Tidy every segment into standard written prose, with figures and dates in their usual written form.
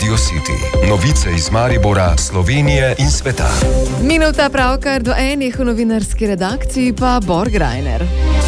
Radio City. Novice iz Maribora, Slovenije in sveta. Minuta pravkar do enih v novinarski redakciji pa Borg Reiner.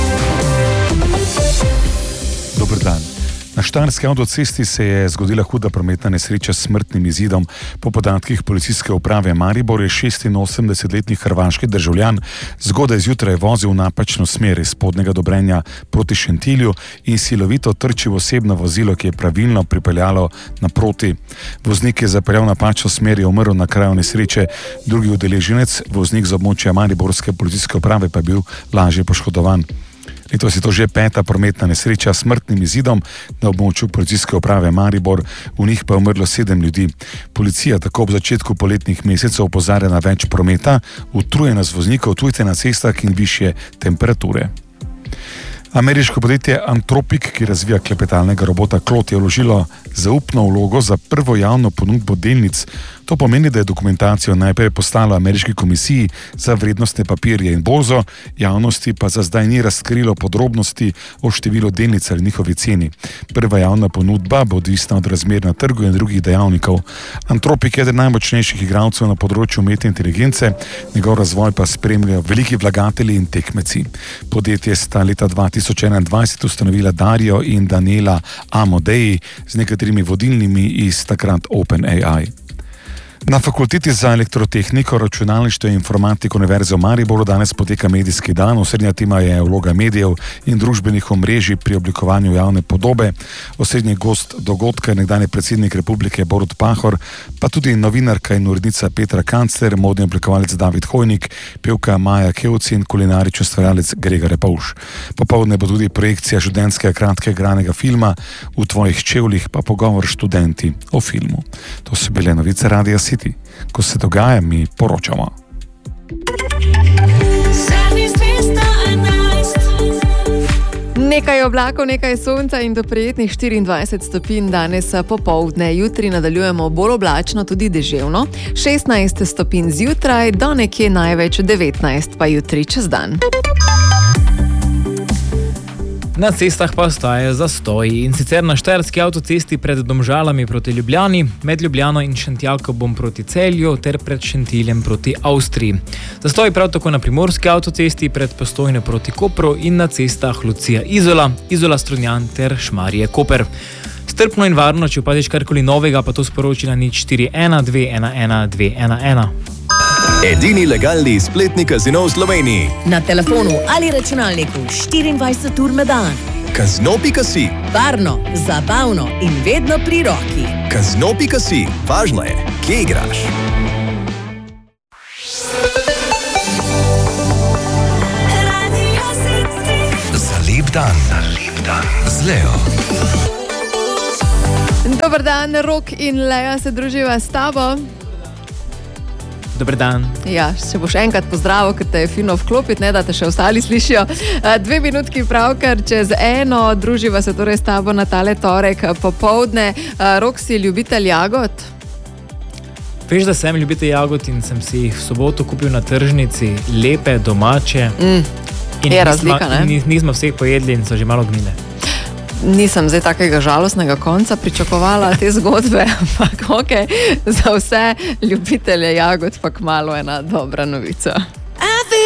Dober dan. Na štajerski avtocesti se je zgodila huda prometna nesreča s smrtnim izidom. Po podatkih policijske uprave Maribor je 86-letni hrvaški državljan zgodaj zjutraj vozil v napačno smer iz spodnjega Dobrenja proti Šentilju in silovito trčil osebno vozilo, ki je pravilno pripeljalo naproti. Voznik je zapeljal napačno smer, je umrl na kraju nesreče. Drugi udeleženec, voznik z območja mariborske policijske uprave, pa je bil lažje poškodovan. Letos je to že 5. prometna nesreča s smrtnim izidom na območju policijske uprave Maribor, v njih pa je umrlo 7 ljudi. Policija tako ob začetku poletnih mesecev opozarja na več prometa, utrujenost voznikov, tujce na cestah in višje temperature. Ameriško podjetje Anthropic, ki razvija klepetalnega robota Claude, je vložilo zaupno vlogo za prvo javno ponudbo delnic. To pomeni, da je dokumentacijo najprej poslalo ameriški komisiji za vrednostne papirje in borzo, javnosti pa za zdaj ni razkrilo podrobnosti o številu delnic ali njihovi ceni. Prva javna ponudba bo odvisna od razmer na trgu in drugih dejavnikov. Anthropic je eden najmočnejših igralcev na področju umetne inteligence, njegov razvoj pa spremljajo veliki vlagatelji in tekmeci. Podjetje sta leta 2021 ustanovila Dario in Daniela Amodei z nekaterimi vodilnimi iz takrat OpenAI. Na fakulteti za elektrotehniko, računalništvo in informatiko Univerze v Mariboru danes poteka medijski dan. Osrednja tema je vloga medijev in družbenih omrežij pri oblikovanju javne podobe. Osrednji gost dogodka je nekdanji predsednik republike Borut Pahor, pa tudi novinarka in urednica Petra Kancler, modni oblikovalec David Hojnik, pevka Maja Kevci in kulinarični ustvarjalec Gregor Repauš. Popoldne bo tudi projekcija študentskega kratkega igranega filma V tvojih čevljih, pa pogovor s študenti o filmu. To so bile novice Radia City. Ko se dogaja, mi poročamo. Nekaj oblakov, nekaj sonca in do prijetnih 24 stopinj danes popoldne. Jutri nadaljujemo bolj oblačno, tudi deževno. 16 stopinj zjutraj, do nekje največ 19, pa jutri čez dan. Na cestah pa ostajajo zastoji, in sicer na štajerski avtocesti pred Domžalami proti Ljubljani, med Ljubljano in Šentjalkobom proti Celju ter pred Šentiljem proti Avstriji. Zastoji prav tako na primorski avtocesti pred Postojno proti Kopru in na cestah Lucija-Izola, Izola-Strunjan ter Šmarje-Koper. Strpno in varno, če opaziš karkoli novega, pa to sporoči na 041 211 211. Edini legalni spletni kazino v Sloveniji. Na telefonu ali računalniku 24 ur na dan. Kazino.si. Varno, zabavno in vedno pri roki. Kazino.si. Važno je, kje igraš. Za lep dan. Z Leo. Dober dan, Rok in Lea se druživa s tabo. Dober dan. Ja, če boš enkrat pozdravil, ker te je fino vklopiti, ne, da te še ostali slišijo. 2 minutki pravkar čez 1, druživa se torej s tabo na tale torek popoldne. Rok, si ljubitelj jagod? Veš, da sem ljubitelj jagod in sem si jih v soboto kupil na tržnici, lepe, domače. Je razlika, ne? Nismo vseh pojedli in so že malo gnile. Nisem zdaj takega žalostnega konca pričakovala te zgodbe, ampak ok, za vse ljubitelje jagod pa kmalu ena dobra novica.